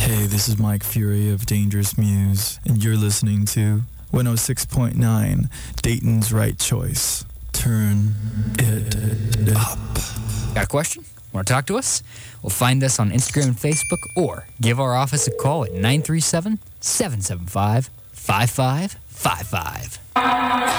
Hey, this is Mike Fury of Dangerous Muse, and you're listening to 106.9 Dayton's Right Choice. Turn it up. Got a question? Want to talk to us? Well, find us on Instagram and Facebook, or give our office a call at 937-775-5555.